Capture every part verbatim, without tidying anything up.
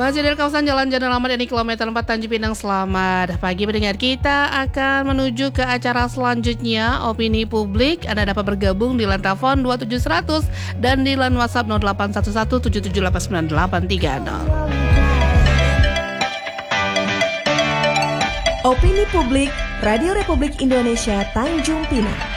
Masih dari kawasan Jalan Jana ini kilometer empat Tanjung Pinang. Selamat pagi pendengar, kita akan menuju ke acara selanjutnya, Opini Publik. Anda dapat bergabung di line telepon dua tujuh seratus dan di line WhatsApp nol delapan satu satu tujuh tujuh delapan sembilan delapan tiga nol. Opini Publik, Radio Republik Indonesia Tanjung Pinang.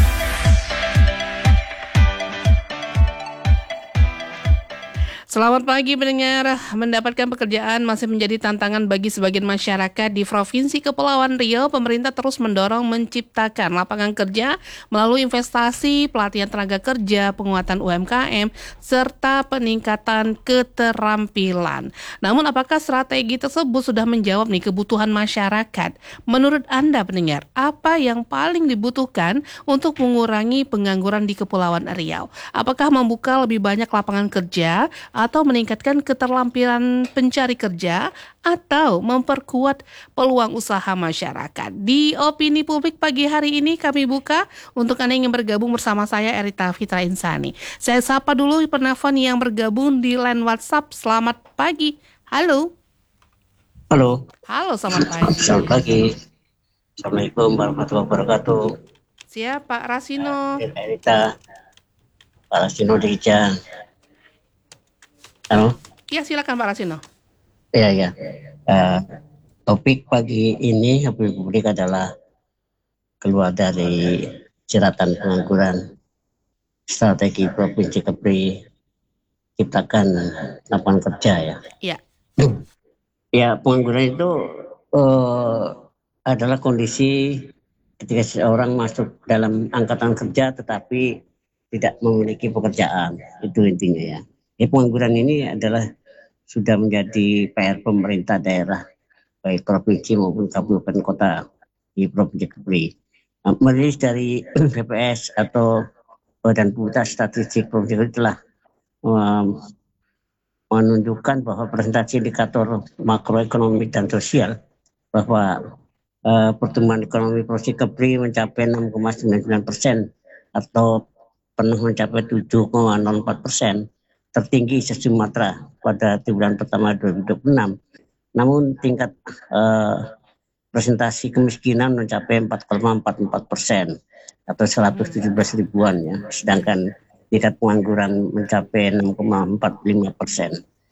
Selamat pagi pendengar. Mendapatkan pekerjaan masih menjadi tantangan bagi sebagian masyarakat di Provinsi Kepulauan Riau. Pemerintah terus mendorong menciptakan lapangan kerja melalui investasi, pelatihan tenaga kerja, penguatan U M K M, serta peningkatan keterampilan. Namun apakah strategi tersebut sudah menjawab nih kebutuhan masyarakat? Menurut Anda pendengar, apa yang paling dibutuhkan untuk mengurangi pengangguran di Kepulauan Riau? Apakah membuka lebih banyak lapangan kerja atau meningkatkan keterampilan pencari kerja, atau memperkuat peluang usaha masyarakat? Di Opini Publik pagi hari ini kami buka untuk Anda yang bergabung bersama saya, Erita Fitra Insani. Saya sapa dulu penelpon yang bergabung di line WhatsApp. Selamat pagi. Halo. Halo. Halo, selamat pagi. Selamat pagi. Assalamualaikum warahmatullahi wabarakatuh. Siap, Pak Rasino. Erita. Pak Rasino di Kijang. Halo. Ya, silakan Pak Rasino. Iya, ya. Uh, topik pagi ini Opini Publik adalah keluar dari jeratan pengangguran, strategi Provinsi Kepri ciptakan lapangan kerja ya. Iya. Ya, pengangguran itu uh, adalah kondisi ketika seorang masuk dalam angkatan kerja tetapi tidak memiliki pekerjaan. Itu intinya ya. Ya, pengangguran ini adalah sudah menjadi P R pemerintah daerah, baik provinsi maupun kabupaten kota di Provinsi Kepri. Nah, merilis dari B P S atau Badan Pusat Statistik Provinsi Kepri telah um, menunjukkan bahwa presentasi indikator makroekonomi dan sosial bahwa uh, pertumbuhan ekonomi Provinsi Kepri mencapai enam koma sembilan sembilan persen atau penuh mencapai tujuh koma nol empat persen. Tertinggi se-Sumatera pada triwulan pertama dua ribu dua puluh enam. Namun tingkat uh, presentasi kemiskinan mencapai empat koma empat empat persen atau seratus tujuh belas ribuan ya. Sedangkan tingkat pengangguran mencapai enam koma empat lima persen.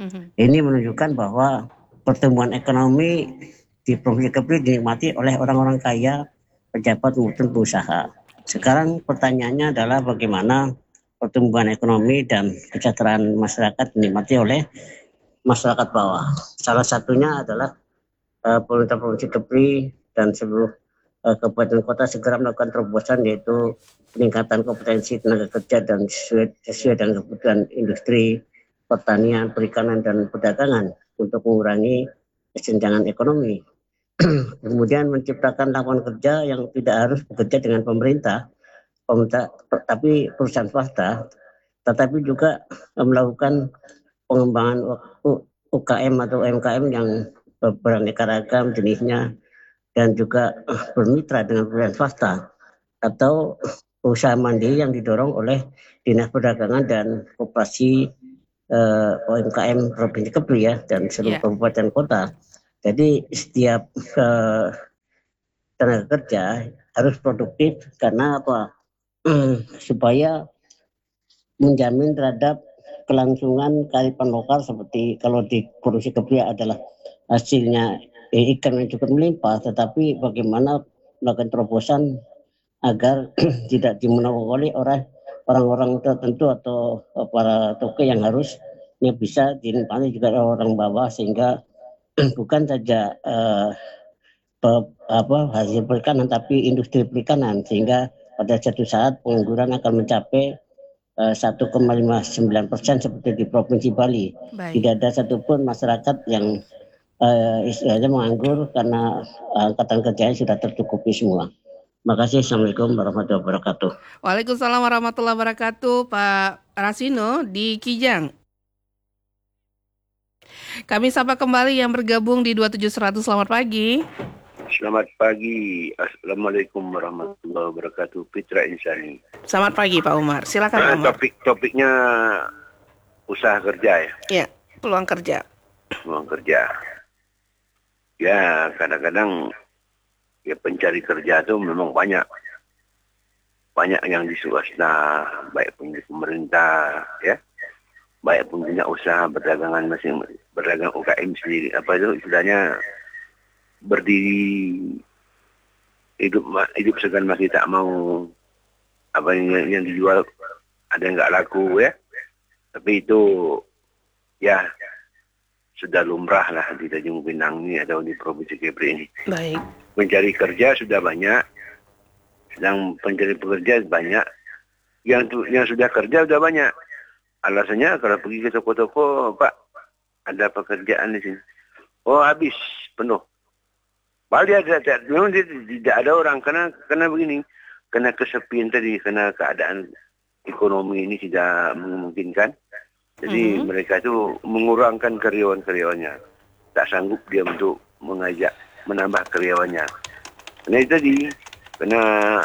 Ini menunjukkan bahwa pertumbuhan ekonomi di Provinsi Kepri dinikmati oleh orang-orang kaya, pejabat maupun pengusaha. Sekarang pertanyaannya adalah bagaimana pertumbuhan ekonomi dan kesejahteraan masyarakat dinikmati oleh masyarakat bawah. Salah satunya adalah uh, pemerintah Provinsi Kepri dan seluruh uh, kabupaten kota segera melakukan terobosan, yaitu peningkatan kompetensi tenaga kerja dan sesuai, sesuai dengan kebutuhan industri, pertanian, perikanan, dan perdagangan untuk mengurangi kesenjangan ekonomi. Kemudian menciptakan lapangan kerja yang tidak harus bekerja dengan pemerintah, pemerintah, tapi perusahaan swasta, tetapi juga melakukan pengembangan U K M atau U M K M yang beraneka ragam jenisnya dan juga bermitra dengan perusahaan swasta atau usaha mandiri yang didorong oleh Dinas Perdagangan dan Koperasi eh, U M K M Provinsi Kepri ya dan seluruh yeah. kabupaten kota. Jadi setiap eh, tenaga kerja harus produktif karena apa? Supaya menjamin terhadap kelangsungan kearifan lokal, seperti kalau di Provinsi Kepri adalah hasilnya eh, ikan yang cukup melimpah, tetapi bagaimana melakukan terobosan agar tidak dimonopoli oleh orang-orang tertentu atau para tokoh yang harusnya bisa dinikmati juga oleh orang bawah, sehingga bukan saja eh, apa hasil perikanan tapi industri perikanan, sehingga pada suatu saat pengangguran akan mencapai uh, satu koma lima sembilan persen seperti di Provinsi Bali. Baik. Tidak ada satupun masyarakat yang uh, istilahnya menganggur karena uh, angkatan kerjanya sudah tercukupi semua. Terima kasih. Assalamualaikum warahmatullahi wabarakatuh. Waalaikumsalam warahmatullahi wabarakatuh, Pak Rasino di Kijang. Kami sapa kembali yang bergabung di dua tujuh seratus. Selamat pagi. Selamat pagi. Assalamualaikum warahmatullahi wabarakatuh. Fitra Insani. Selamat pagi Pak Umar. Silakan Pak Umar. Topik topiknya usaha kerja ya. Iya, peluang kerja. peluang kerja. Ya, kadang-kadang ya pencari kerja itu memang banyak. Banyak yang di swasta, baik pun di pemerintah, ya. Baik pun punya usaha berdagangan masing berdagang U K M sendiri. Apa itu istilahnya berdiri hidup hidup segan masih tak mau apa yang, yang dijual ada yang nggak laku, ya. Tapi itu ya sudah lumrah lah di Tanjung Pinang ini atau di Provinsi Kepri ini. Baik. Mencari kerja sudah banyak, sedang pencari pekerja banyak, yang tu, yang sudah kerja sudah banyak. Alasannya kalau pergi ke toko-toko, Pak, ada pekerjaan di sini. Oh, habis, penuh. Padahal dia tidak, memang dia tidak ada orang karena karena begini, karena kesepian tadi, karena keadaan ekonomi ini tidak memungkinkan. Jadi mm-hmm. mereka itu mengurangkan karyawan-karyawannya. Tak sanggup dia untuk mengajak, menambah karyawannya. Karena itu tadi, karena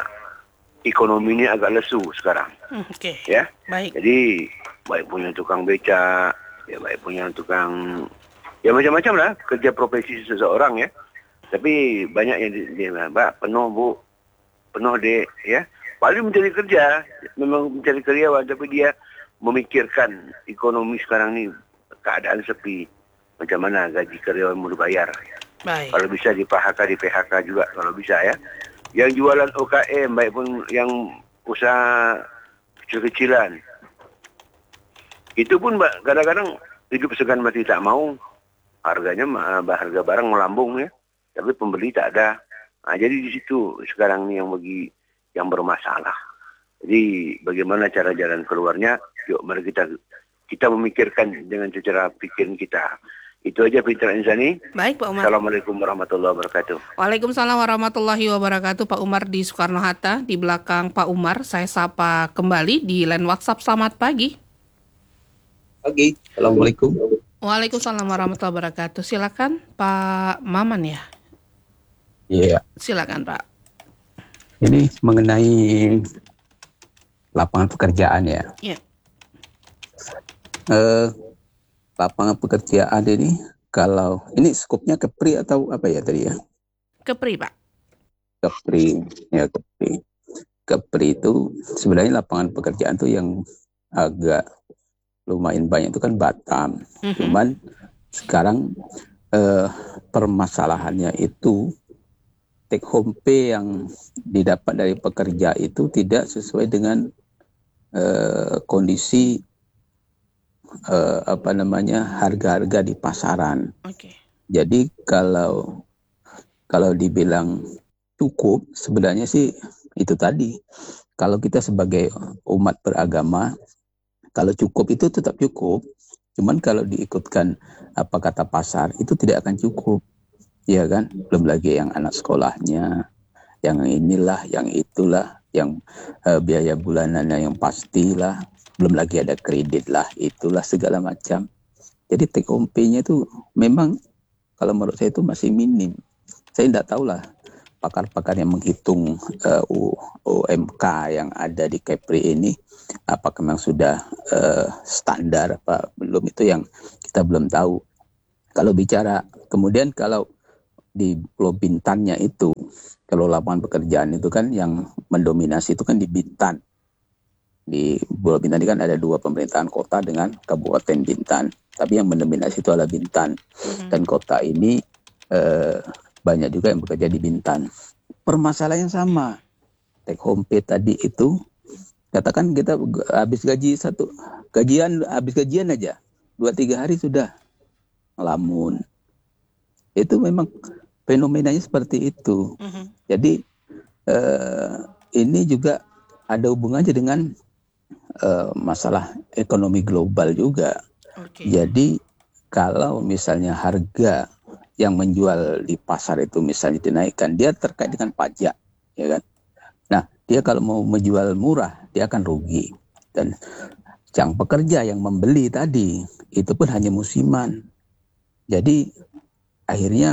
ekonomi ini agak lesu sekarang. Oke. Okay. Ya. Baik. Jadi baik punya tukang beca, ya baik punya tukang, ya macam-macam lah kerja profesi seseorang, ya. Tapi banyak yang dia bilang, Mbak, penuh Bu, penuh Dek, ya. Paling mencari kerja, memang mencari karyawan, tapi dia memikirkan ekonomi sekarang ini keadaan sepi, macam mana gaji karyawan mau dibayar. Baik. Kalau bisa di P H K, di P H K juga kalau bisa, ya. Yang jualan U K M, baik pun yang usaha kecil-kecilan, itu pun kadang-kadang hidup segan mati tak mau, harganya harga barang melambung, ya, tapi pembeli tak ada. Nah, jadi di situ sekarang ini yang bagi yang bermasalah. Jadi bagaimana cara jalan keluarnya? Yuk mari kita kita memikirkan dengan cara pikiran kita. Itu aja Fitra Insani. Baik Pak Umar. Assalamualaikum warahmatullahi wabarakatuh. Waalaikumsalam warahmatullahi wabarakatuh. Pak Umar di Soekarno-Hatta. Di belakang Pak Umar saya sapa kembali di line WhatsApp. Selamat pagi. Pagi. Assalamualaikum. Waalaikumsalam warahmatullahi wabarakatuh. Silakan Pak Maman ya. Iya. Yeah. Silakan Pak. Ini mengenai lapangan pekerjaan ya. Iya. Yeah. Uh, lapangan pekerjaan ini kalau ini skopnya Kepri atau apa ya tadi ya? Kepri Pak. Kepri ya Kepri. Kepri itu sebenarnya lapangan pekerjaan tuh yang agak lumayan banyak itu kan Batam. Mm-hmm. Cuman sekarang uh, permasalahannya itu take home pay yang didapat dari pekerja itu tidak sesuai dengan uh, kondisi uh, apa namanya harga-harga di pasaran. Okay. Jadi kalau kalau dibilang cukup sebenarnya sih itu tadi. Kalau kita sebagai umat beragama, kalau cukup itu tetap cukup. Cuman kalau diikutkan apa kata pasar itu tidak akan cukup. Ya kan, belum lagi yang anak sekolahnya, yang inilah, yang itulah, yang uh, biaya bulanannya yang pastilah, belum lagi ada kredit lah, itulah segala macam. Jadi take home pay-nya itu memang kalau menurut saya itu masih minim. Saya tidak tahu lah pakar-pakar yang menghitung uh, U M K yang ada di Kepri ini, apakah memang sudah uh, standar apa belum, itu yang kita belum tahu. Kalau bicara kemudian kalau di Pulau Bintannya itu, kalau lapangan pekerjaan itu kan yang mendominasi itu kan di Bintan. Di Pulau Bintan ini kan ada dua pemerintahan kota dengan Kabupaten Bintan. Tapi yang mendominasi itu adalah Bintan. Mm-hmm. Dan kota ini eh, banyak juga yang bekerja di Bintan. Permasalahan yang sama. Take home pay tadi itu, katakan kita habis gaji satu, gajian habis gajian aja, dua tiga hari sudah ngelamun. Itu memang fenomenanya seperti itu. Uh-huh. Jadi eh, ini juga ada hubungannya dengan eh, masalah ekonomi global juga. Okay. Jadi kalau misalnya harga yang menjual di pasar itu misalnya dinaikkan, dia terkait dengan pajak, ya kan? Nah, dia kalau mau menjual murah, dia akan rugi. Dan sang pekerja yang membeli tadi itu pun hanya musiman. Jadi akhirnya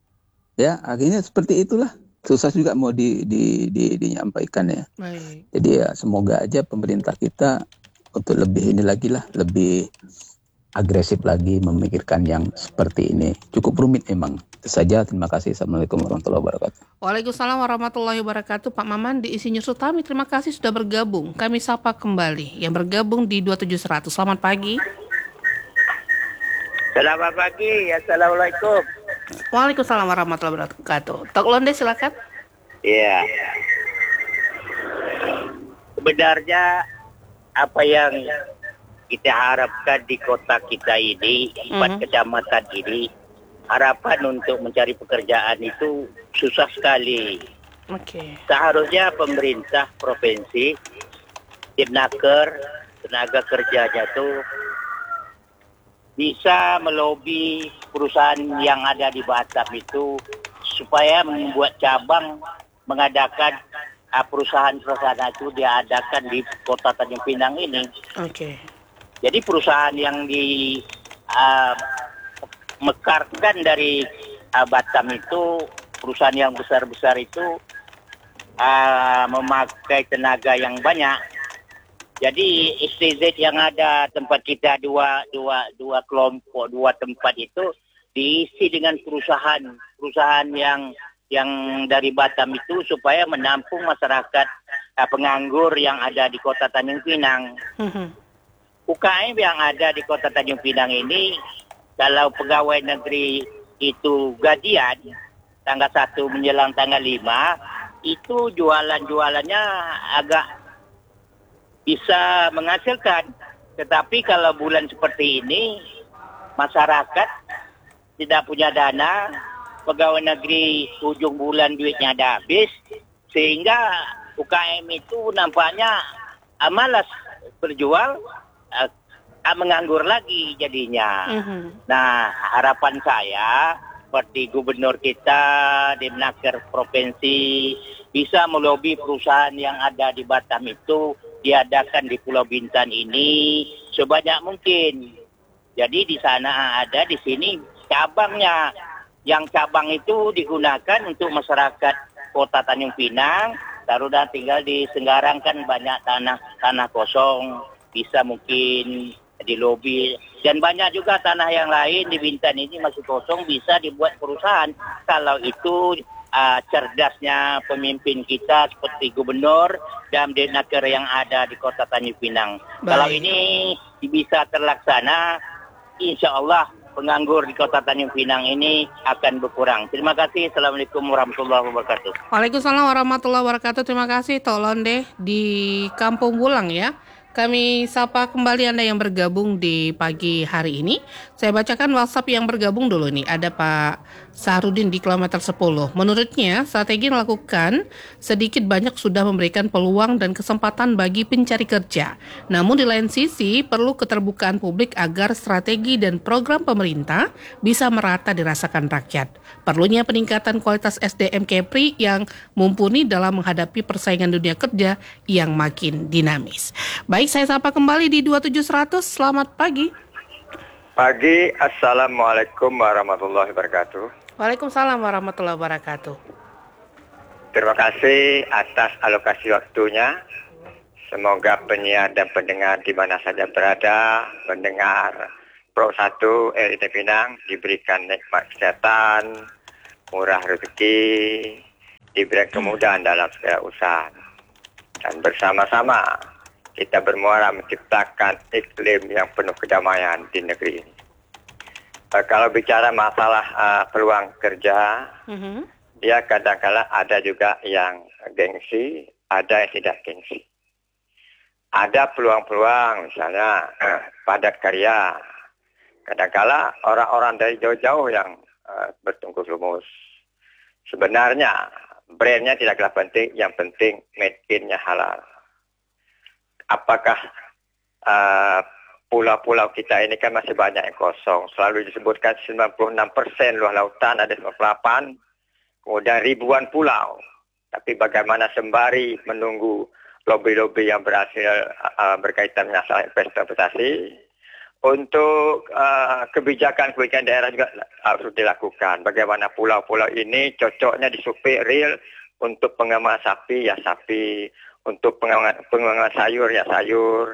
ya akhirnya seperti itulah, susah juga mau di, di, di, dinyampaikan ya. Baik. Jadi ya semoga aja pemerintah kita untuk lebih ini lagi lah, lebih agresif lagi memikirkan yang seperti ini. Cukup rumit memang. Itu saja, terima kasih. Assalamualaikum warahmatullahi wabarakatuh. Waalaikumsalam warahmatullahi wabarakatuh. Pak Maman di Insinyur Sutami, terima kasih sudah bergabung. Kami sapa kembali yang bergabung di dua tujuh seratus. Selamat pagi. Selamat pagi. Assalamualaikum. Waalaikumsalam warahmatullahi wabarakatuh. Tok Londe silakan. Iya. Sebenarnya apa yang kita harapkan di kota kita ini, empat Mhm. kecamatan ini, harapan untuk mencari pekerjaan itu susah sekali. Oke. Seharusnya pemerintah provinsi, Dimnaker, tenaga kerjanya tuh bisa melobi perusahaan yang ada di Batam itu supaya membuat cabang mengadakan uh, perusahaan-perusahaan itu diadakan di kota Tanjung Pinang ini. Oke. Jadi perusahaan yang di uh, mekarkan dari uh, Batam itu, perusahaan yang besar-besar itu uh, memakai tenaga yang banyak. Jadi S T Z yang ada tempat kita dua dua dua kelompok, dua tempat itu diisi dengan perusahaan perusahaan yang yang dari Batam itu supaya menampung masyarakat uh, penganggur yang ada di kota Tanjung Pinang. Mhm. U K M yang ada di kota Tanjung Pinang ini, kalau pegawai negeri itu gajian tanggal satu menjelang tanggal lima, itu jualan-jualannya agak bisa menghasilkan. Tetapi kalau bulan seperti ini, masyarakat tidak punya dana, pegawai negeri ujung bulan duitnya ada habis, sehingga U K M itu nampaknya ah, malas berjual, ah, ah, menganggur lagi jadinya. Mhm. Nah, harapan saya seperti gubernur kita, Dimnaker provinsi, bisa melobi perusahaan yang ada di Batam itu diadakan di Pulau Bintan ini sebanyak mungkin. Jadi di sana ada, di sini cabangnya. Yang cabang itu digunakan untuk masyarakat kota Tanjung Pinang, taruh dan tinggal di Senggarang kan banyak tanah tanah kosong, bisa mungkin di lobi, dan banyak juga tanah yang lain di Bintan ini masih kosong, bisa dibuat perusahaan. Kalau itu uh, cerdasnya pemimpin kita seperti gubernur dan Dimnaker yang ada di kota Tanjung Pinang. Baik. Kalau ini bisa terlaksana, insya Allah penganggur di kota Tanjung Pinang ini akan berkurang. Terima kasih. Assalamualaikum warahmatullahi wabarakatuh. Waalaikumsalam warahmatullahi wabarakatuh. Terima kasih Tok Londe di Kampung Bulang ya. Kami sapa kembali Anda yang bergabung di pagi hari ini. Saya bacakan WhatsApp yang bergabung dulu nih. Ada Pak Sahrudin di kilometer sepuluh. Menurutnya, strategi yang dilakukan sedikit banyak sudah memberikan peluang dan kesempatan bagi pencari kerja. Namun di lain sisi, perlu keterbukaan publik agar strategi dan program pemerintah bisa merata dirasakan rakyat. Perlunya peningkatan kualitas S D M Kepri yang mumpuni dalam menghadapi persaingan dunia kerja yang makin dinamis. Baik, saya sapa kembali di dua tujuh seratus. Selamat pagi. Pagi, Assalamualaikum warahmatullahi wabarakatuh. Waalaikumsalam warahmatullahi wabarakatuh. Terima kasih atas alokasi waktunya. Semoga penyiar dan pendengar di mana saja berada, mendengar Pro satu R I T Pinang diberikan nikmat kesehatan, murah rezeki, diberikan kemudahan dalam segala usaha. Dan bersama-sama kita bermuara menciptakan iklim yang penuh kedamaian di negeri ini. Uh, kalau bicara masalah uh, peluang kerja, Mhm. ya kadang-kala ada juga yang gengsi, ada yang tidak gengsi. Ada peluang-peluang misalnya uh, padat karya. Kadang-kala orang-orang dari jauh-jauh yang uh, bertungkus lumus. Sebenarnya brandnya tidaklah penting, yang penting made in-nya halal. Apakah uh, pulau-pulau kita ini kan masih banyak yang kosong. Selalu disebutkan sembilan puluh enam persen luas lautan, ada sembilan puluh delapan. Kemudian ribuan pulau. Tapi bagaimana sembari menunggu lobi-lobi yang berhasil uh, berkaitan dengan masalah investasi, untuk uh, kebijakan-kebijakan daerah juga harus dilakukan. Bagaimana pulau-pulau ini cocoknya disupply real untuk pengembangan sapi, ya sapi. Untuk pengembangan, pengembangan sayur, ya sayur.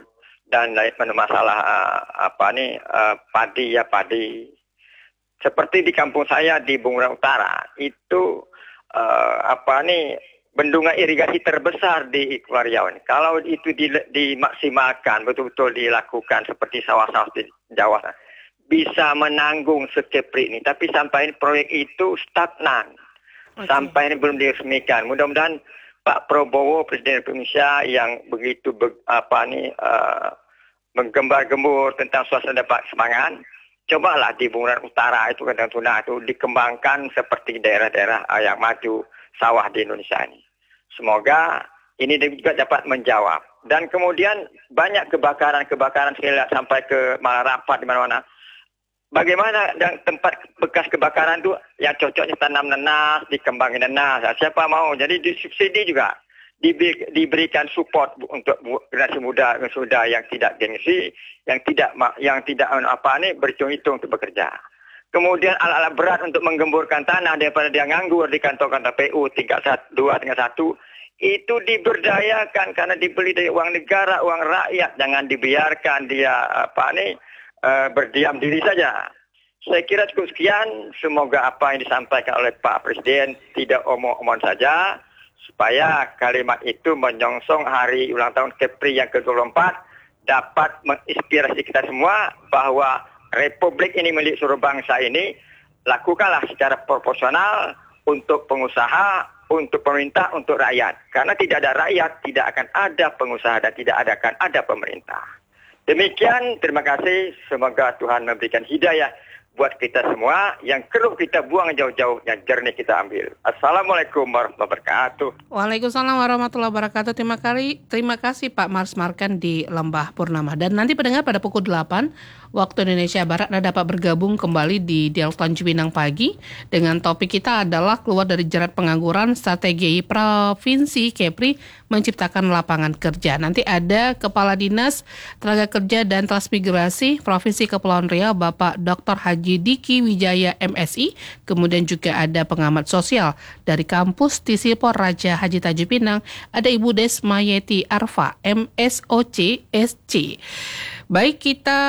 dan masalah uh, apa nih uh, padi ya padi. Seperti di kampung saya di Bunguran Utara itu uh, apa nih bendungan irigasi terbesar di Kepulauan Riau. Kalau itu dimaksimalkan, betul-betul dilakukan seperti sawah-sawah di Jawa, bisa menanggung sekepri ini. Tapi sampai ini proyek itu stagnan, okay. Sampai ini belum diresmikan. Mudah-mudahan Pak Prabowo, Presiden Republik Indonesia yang begitu be, apa nih uh, menggembar-gembur tentang suasana semangat, cobalah di Bunguran Utara itu Kandang Tuna itu dikembangkan seperti daerah-daerah yang maju sawah di Indonesia ini. Semoga ini juga dapat menjawab. Dan kemudian banyak kebakaran-kebakaran saya lihat sampai ke Malarapat di mana-mana. Bagaimana dan tempat bekas kebakaran itu yang cocoknya tanam nanas, dikembangin nanas. Siapa mau? Jadi disubsidi juga. Diberi, diberikan support untuk generasi muda, generasi muda yang tidak gengsi, yang tidak yang tidak apa nih berhitung-hitung untuk bekerja. Kemudian alat-alat berat untuk menggemburkan tanah daripada dia nganggur di kantong-kantong P U tingkat dua tingkat satu itu diberdayakan karena dibeli dari uang negara, uang rakyat. Jangan dibiarkan dia apa nih uh, berdiam diri saja. Saya kira cukup sekian. Semoga apa yang disampaikan oleh Pak Presiden tidak omong-omong saja, supaya kalimat itu menyongsong hari ulang tahun Kepri yang ke dua puluh empat dapat menginspirasi kita semua bahwa Republik ini milik seluruh bangsa ini, lakukanlah secara proporsional untuk pengusaha, untuk pemerintah, untuk rakyat. Karena tidak ada rakyat, tidak akan ada pengusaha dan tidak akan ada pemerintah. Demikian, terima kasih. Semoga Tuhan memberikan hidayah buat kita semua, yang keruh kita buang jauh-jauh, yang jernih kita ambil. Assalamualaikum warahmatullahi wabarakatuh. Waalaikumsalam warahmatullahi wabarakatuh. Terima kasih, terima kasih Pak Mars Markan di Lembah Purnama. Dan nanti pendengar pada pukul delapan waktu Indonesia Barat Anda dapat bergabung kembali di Dialog Tanjung Pinang Pagi dengan topik kita adalah keluar dari jerat pengangguran, strategi Provinsi Kepri menciptakan lapangan kerja. Nanti ada Kepala Dinas Tenaga Kerja dan Transmigrasi Provinsi Kepulauan Riau Bapak Doktor Haji Diki Wijaya M Si, kemudian juga ada pengamat sosial dari kampus Tisipor Raja Haji Tanjung Pinang, ada Ibu Desmayeti Arfa M Si S C. Baik, kita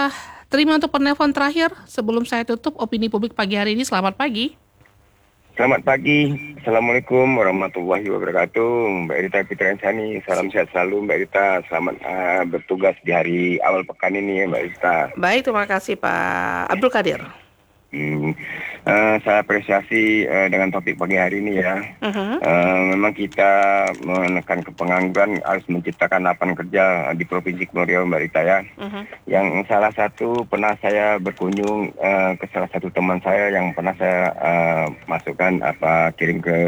terima untuk penelpon terakhir sebelum saya tutup opini publik pagi hari ini. Selamat pagi. Selamat pagi. Assalamualaikum warahmatullahi wabarakatuh. Mbak Rita Fitri Insani, salam sehat selalu Mbak Rita. Selamat uh, bertugas di hari awal pekan ini ya Mbak Rita. Baik, terima kasih Pak Abdul Qadir. Hmm, uh, saya apresiasi uh, dengan topik pagi hari ini ya. Uh-huh. Uh, memang kita menekan ke pengangguran harus menciptakan lapangan kerja di Provinsi Kepulauan Riau Mbak Rita ya. Uh-huh. Yang salah satu pernah saya berkunjung uh, ke salah satu teman saya yang pernah saya uh, masukkan apa kirim ke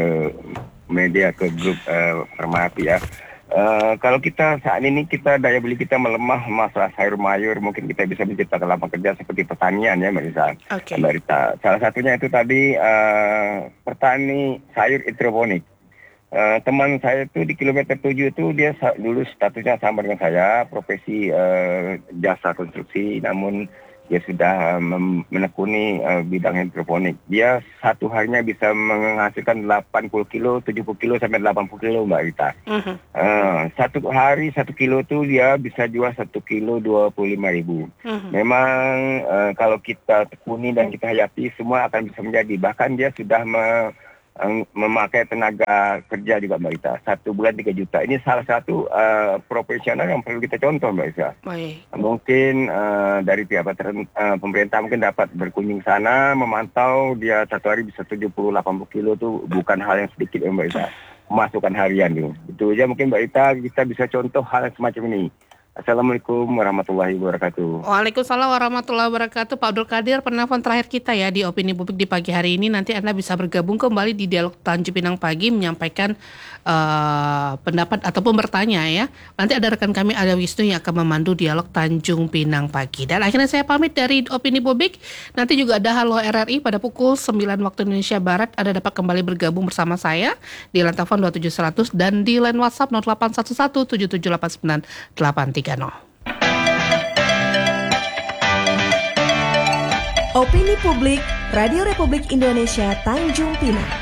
media ke grup uh, Permati ya. Uh, kalau kita saat ini kita daya beli kita melemah masalah sayur mayur, mungkin kita bisa menciptakan lapangan kerja seperti pertanian ya Mbak Rita. Okay. Mbak Rita. Salah satunya itu tadi uh, petani sayur hidroponik. Uh, teman saya itu di kilometer tujuh itu dia dulu statusnya sama dengan saya, profesi uh, jasa konstruksi, namun dia sudah menekuni uh, bidang hidroponik. Dia satu harinya bisa menghasilkan delapan puluh kilo, tujuh puluh kilo sampai delapan puluh kilo Mbak Rita. Uh-huh. Uh, satu hari satu kilo itu dia bisa jual satu kilo dua puluh lima ribu. Uh-huh. Memang uh, kalau kita tekuni dan kita hayati semua akan bisa menjadi. Bahkan dia sudah me- memakai tenaga kerja juga Mbak Rita, satu bulan tiga juta. Ini salah satu uh, profesional yang perlu kita contoh Mbak Rita. Baik. Mungkin uh, dari pihak uh, pemerintah mungkin dapat berkunjung sana, memantau dia satu hari bisa tujuh puluh delapan puluh kilo itu bukan hal yang sedikit ya Mbak Rita. Masukan harian itu. Itu aja mungkin Mbak Rita kita bisa contoh hal semacam ini. Assalamualaikum warahmatullahi wabarakatuh. Waalaikumsalam warahmatullahi wabarakatuh. Pak Abdul Qadir, penelpon terakhir kita ya di opini publik di pagi hari ini. Nanti Anda bisa bergabung kembali di Dialog Tanjung Pinang Pagi menyampaikan uh, pendapat ataupun bertanya ya. Nanti ada rekan kami Ada Wisnu yang akan memandu Dialog Tanjung Pinang Pagi. Dan akhirnya saya pamit dari opini publik. Nanti juga ada Halo R R I pada pukul sembilan waktu Indonesia Barat. Anda dapat kembali bergabung bersama saya di line telepon dua tujuh seratus dan di line WhatsApp nol delapan satu satu tujuh tujuh delapan sembilan delapan tiga. Opini publik Radio Republik Indonesia Tanjung Pinang.